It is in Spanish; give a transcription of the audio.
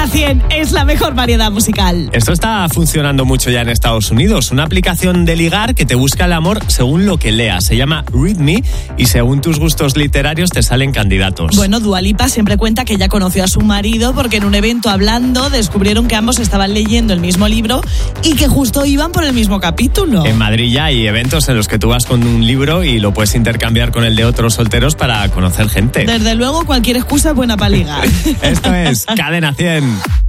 Cadena 100 es la mejor variedad musical. Esto está funcionando mucho ya en Estados Unidos. Una aplicación de ligar que te busca el amor según lo que leas. Se llama Read Me y según tus gustos literarios te salen candidatos. Bueno, Dua Lipa siempre cuenta que ella conoció a su marido porque en un evento hablando descubrieron que ambos estaban leyendo el mismo libro y que justo iban por el mismo capítulo. En Madrid ya hay eventos en los que tú vas con un libro y lo puedes intercambiar con el de otros solteros para conocer gente. Desde luego, cualquier excusa es buena para ligar. Esto es Cadena 100.